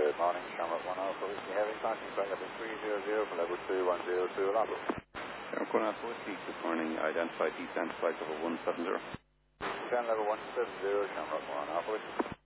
Good morning, Shamrock 1 Alpha Whiskey Heavy, parking flight level 300 for level 2102 Alpha. Shamrock 1 Alpha Whiskey, good morning, identified descent flight level 170. Descent level 170, Shamrock 1 Alpha Whiskey.